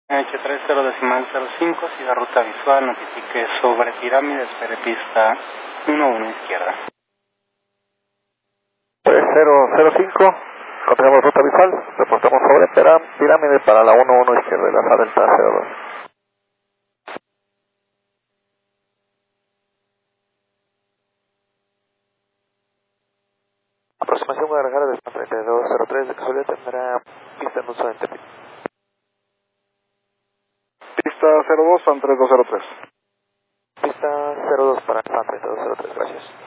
H30.05, siga ruta visual, notifique sobre pirámides, pista 11 izquierda. 3005, continuamos ruta visual, reportamos sobre pirámides para la 11 izquierda de la Delta 02. Aproximación Guadalajara de 3203, de casualidad tendrá pista en uso en Tepic. Pista 02, Fan 3203. Pista 02 para Fan 3203, gracias.